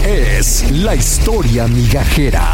es la historia migajera.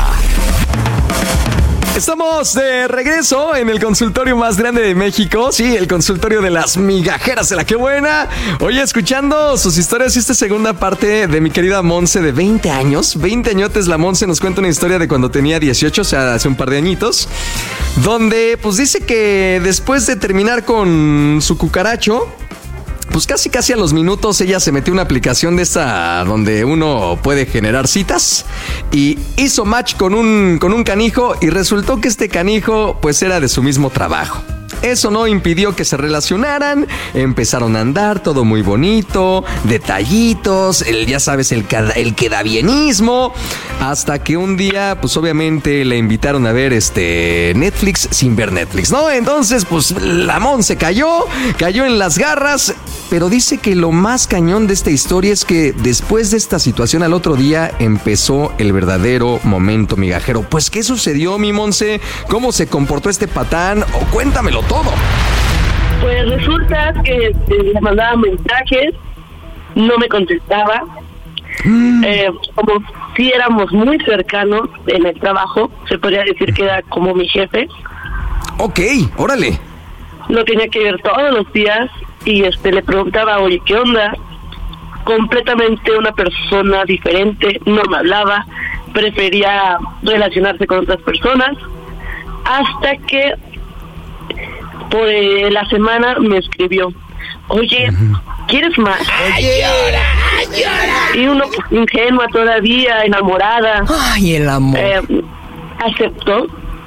Estamos de regreso en el consultorio más grande de México. Sí, el consultorio de las migajeras de la que buena. Oye, escuchando sus historias y esta segunda parte de mi querida Monse de 20 años. 20 añotes, la Monse nos cuenta una historia de cuando tenía 18, o sea, hace un par de añitos. Donde, pues dice que después de terminar con su cucaracho, pues casi a los minutos ella se metió una aplicación de esta donde uno puede generar citas y hizo match con un canijo y resultó que este canijo pues era de su mismo trabajo. Eso no impidió que se relacionaran, empezaron a andar, todo muy bonito, detallitos, ya sabes, el quedabienismo, hasta que un día, pues obviamente le invitaron a ver Netflix sin ver Netflix, ¿no? Entonces, pues la Monse cayó en las garras, pero dice que lo más cañón de esta historia es que después de esta situación al otro día empezó el verdadero momento migajero. Pues, ¿qué sucedió, mi Monse? ¿Cómo se comportó este patán? O cuéntamelo todo. Pues resulta que le mandaba mensajes, no me contestaba. Como si éramos muy cercanos en el trabajo, se podría decir que era como mi jefe. Ok, órale. Lo tenía que ver todos los días y le preguntaba, oye, ¿qué onda? Completamente una persona diferente, no me hablaba, prefería relacionarse con otras personas, hasta que por la semana me escribió, oye, ¿quieres más? ¡Ay, llora! Y uno ingenua todavía, enamorada. ¡Ay, el amor! Aceptó.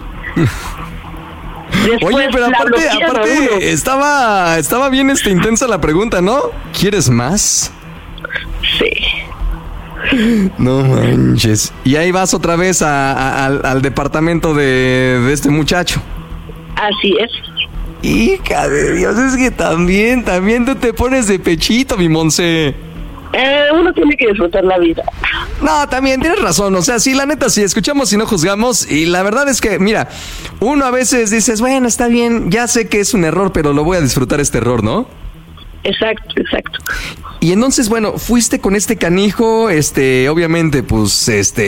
Después, oye, pero aparte estaba bien intensa la pregunta, ¿no? ¿Quieres más? Sí. No manches. Y ahí vas otra vez al departamento de este muchacho. Así es. Hija de Dios, es que también tú te pones de pechito, mi Monse. Uno tiene que disfrutar la vida. No, también tienes razón, o sea, sí, la neta, sí, escuchamos y no juzgamos, y la verdad es que, mira, uno a veces dices, bueno, está bien, ya sé que es un error, pero lo voy a disfrutar este error, ¿no? Exacto. Y entonces, bueno, fuiste con este canijo, obviamente, pues,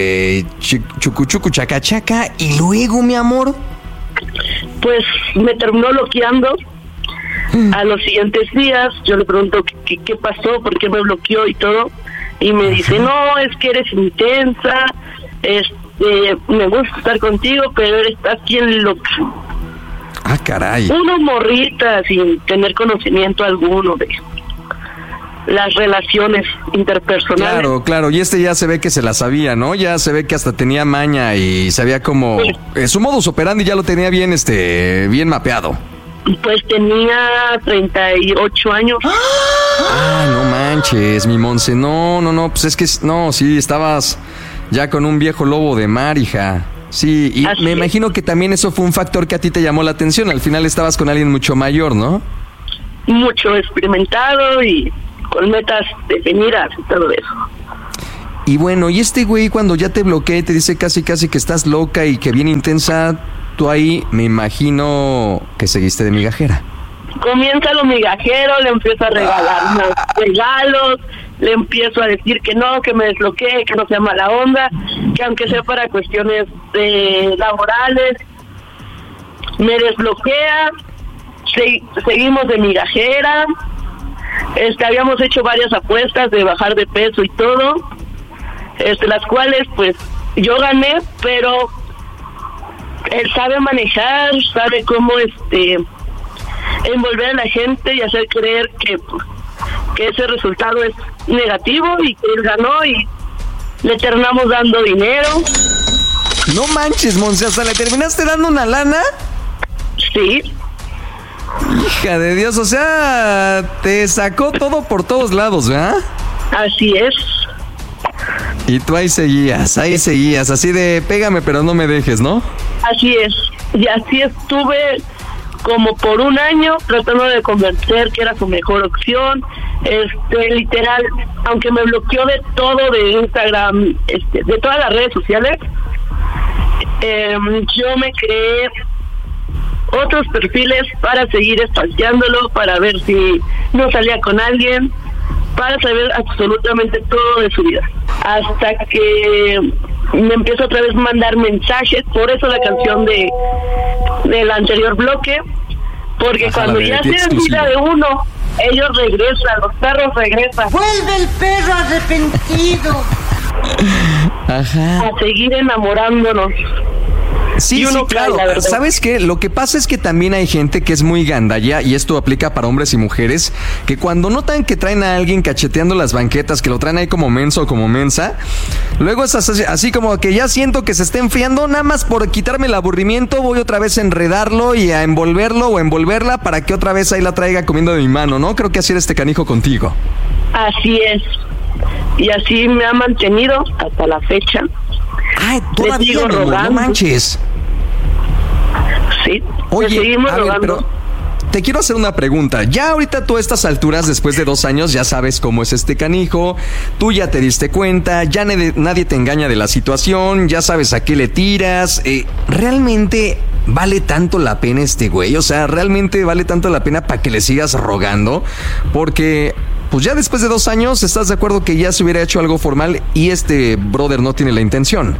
chucu chaca, y luego, mi amor. Pues me terminó bloqueando. A los siguientes días yo le pregunto qué pasó, por qué me bloqueó y todo, y me dice, no, es que eres intensa, me gusta estar contigo, pero estás bien loca. Ah, caray. Una morrita sin tener conocimiento alguno de las relaciones interpersonales. Claro, y ya se ve que se la sabía, ¿no? Ya se ve que hasta tenía maña y sabía cómo... su modus operandi ya lo tenía bien, bien mapeado. Pues tenía 38 años. Ah, no manches, mi Monse. No, pues es que... No, sí, estabas ya con un viejo lobo de mar, hija. Sí, y así me es. Imagino que también eso fue un factor que a ti te llamó la atención. Al final estabas con alguien mucho mayor, ¿no? Mucho experimentado y con metas definidas y todo eso. Y bueno, y este güey cuando ya te bloquea y te dice casi que estás loca y que bien intensa, tú ahí me imagino que seguiste de migajera. Comienza lo migajero, le empiezo a regalar unos regalos, le empiezo a decir que no, que me desbloquee, que no sea mala onda, que aunque sea para cuestiones laborales, me desbloquea, seguimos de migajera. Habíamos hecho varias apuestas de bajar de peso y todo, las cuales pues yo gané, pero él sabe manejar, sabe cómo envolver a la gente y hacer creer que ese resultado es negativo y que él ganó y le terminamos dando dinero. No manches, Monse, ¿hasta le terminaste dando una lana? Sí. Hija de Dios, o sea, te sacó todo por todos lados, ¿verdad? Así es. Y tú ahí seguías, así de pégame pero no me dejes, ¿no? Así es. Y así estuve como por un año tratando de convencer que era su mejor opción. Literal, aunque me bloqueó de todo, de Instagram, de todas las redes sociales, yo me creé otros perfiles para seguir stalkeándolo, para ver si no salía con alguien, para saber absolutamente todo de su vida. hasta que me empieza otra vez a mandar mensajes. Por eso la canción del anterior bloque, porque cuando ya se olvida de uno, ellos regresan, los perros regresan. Vuelve el perro arrepentido. Ajá. A seguir enamorándonos. Sí, sí, claro. ¿Sabes qué? Lo que pasa es que también hay gente que es muy gandalla, y esto aplica para hombres y mujeres, que cuando notan que traen a alguien cacheteando las banquetas, que lo traen ahí como menso o como mensa, luego es así como que ya siento que se está enfriando, nada más por quitarme el aburrimiento, voy otra vez a enredarlo y a envolverlo o a envolverla para que otra vez ahí la traiga comiendo de mi mano, ¿no? Creo que así era este canijo contigo. Así es. Y así me ha mantenido hasta la fecha. Ay, todavía, no manches. Sí. Oye, a ver, pero te quiero hacer una pregunta. Ya ahorita tú a estas alturas, después de 2 años, ya sabes cómo es este canijo. Tú ya te diste cuenta, ya nadie te engaña de la situación, ya sabes a qué le tiras. ¿Realmente vale tanto la pena este güey? O sea, ¿realmente vale tanto la pena para que le sigas rogando? Porque pues ya después de 2 años, ¿estás de acuerdo que ya se hubiera hecho algo formal y este brother no tiene la intención?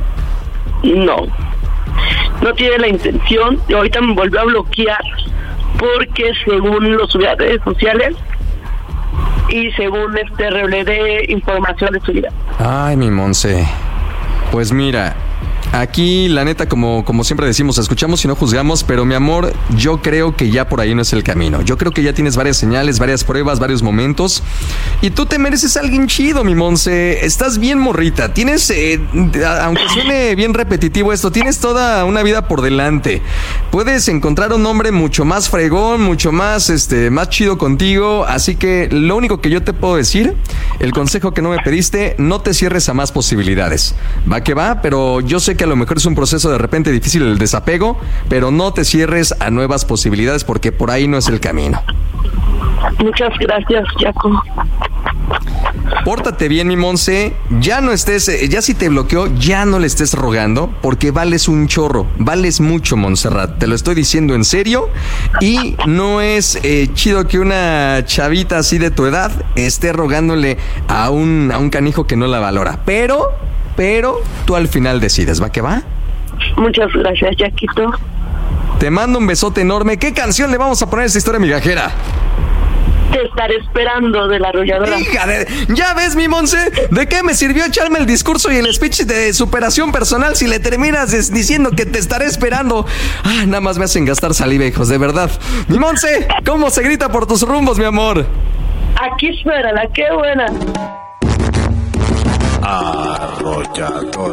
No tiene la intención. Y ahorita me volvió a bloquear porque según lo subí a redes sociales y según revelé información de su vida. Ay, mi Monse. Pues mira, aquí la neta, como siempre decimos, escuchamos y no juzgamos, pero mi amor, yo creo que ya por ahí no es el camino. Yo creo que ya tienes varias señales, varias pruebas, varios momentos, y tú te mereces a alguien chido, mi Monse. Estás bien morrita, tienes, aunque suene bien repetitivo esto, tienes toda una vida por delante. Puedes encontrar un hombre mucho más fregón, mucho más, más chido contigo, así que lo único que yo te puedo decir, el consejo que no me pediste, no te cierres a más posibilidades. Va que va, pero yo sé que a lo mejor es un proceso de repente difícil el desapego, pero no te cierres a nuevas posibilidades porque por ahí no es el camino. Muchas gracias, Jaco. Pórtate bien, mi Monse. Ya no estés, ya si te bloqueó, ya no le estés rogando, porque vales un chorro, vales mucho, Montserrat. Te lo estoy diciendo en serio. Y no es chido que una chavita así de tu edad esté rogándole a un canijo que no la valora. Pero tú al final decides, ¿va que va? Muchas gracias, Jaquito. Te mando un besote enorme. ¿Qué canción le vamos a poner a esta historia migajera? Te estaré esperando, de La Arrolladora. Hija de... ¿Ya ves, mi Monse? ¿De qué me sirvió echarme el discurso y el speech de superación personal si le terminas diciendo que te estaré esperando? Ah, nada más me hacen gastar saliva, hijos, de verdad. Mi Monse, ¿cómo se grita por tus rumbos, mi amor? Aquí espérala, qué buena. Arrolladora.